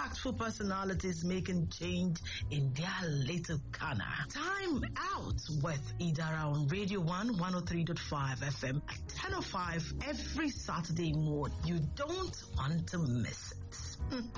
impactful personalities making change in their little corner. Time out with Idara on Radio 1 103.5 FM at 10:05 every Saturday morning. You don't want to miss it.